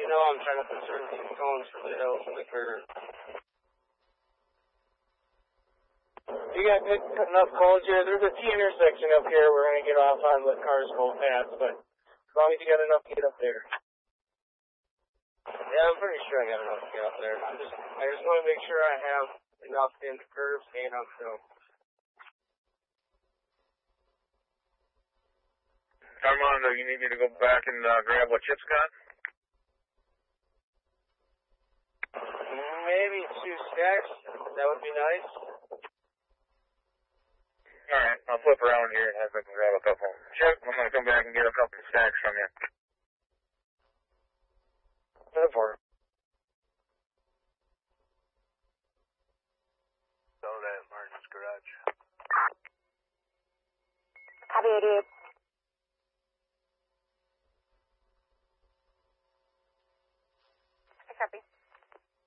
know I'm trying to preserve these cones for the hills and the curve. You got enough cones here? There's a T intersection up here we're going to get off on, let cars go past, but as long as you got enough to get up there. Yeah, I'm pretty sure I got enough to get up there. I just want to make sure I have enough in the curves and uphill. Armando, you need me to go back and grab what Chip's got? Maybe 2 stacks. That would be nice. Alright, I'll flip around here and have I can grab a couple. Chip, I'm going to come back and get a couple stacks from you. Report. So that Martin's garage. Copy 88. Copy.